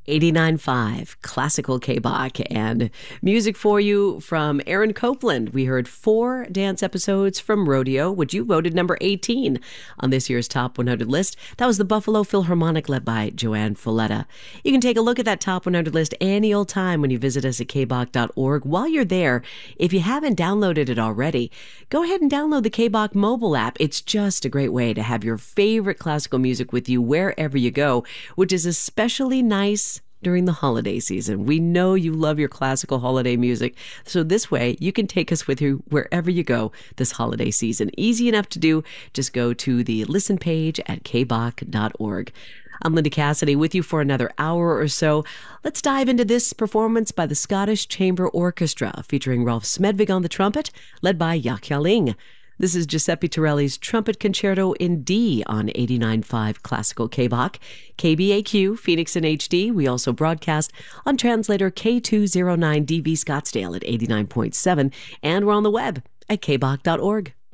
89.5 Classical K-Bach, and music for you from Aaron Copland. We heard 4 dance episodes from Rodeo, which you voted number 18 on this year's Top 100 list. That was the Buffalo Philharmonic, led by Joanne Folletta. You can take a look at that Top 100 list any old time when you visit us at kbach.org. While you're there, if you haven't downloaded it already, go ahead and download the K-Bach mobile app. It's just a great way to have your favorite classical music with you wherever you go, which is especially nice during the holiday season. We know you love your classical holiday music, so this way you can take us with you wherever you go this holiday season. Easy enough to do. Just go to the listen page at kbach.org. I'm Linda Cassidy with you for another hour or so. Let's dive into this performance by the Scottish Chamber Orchestra, featuring Rolf Smedvig on the trumpet, led by Jak Hjaling. This is Giuseppe Torelli's Trumpet Concerto in D on 89.5 Classical K-Bach, KBAQ, Phoenix in HD. We also broadcast on translator K209DV Scottsdale at 89.7, and we're on the web at kbach.org.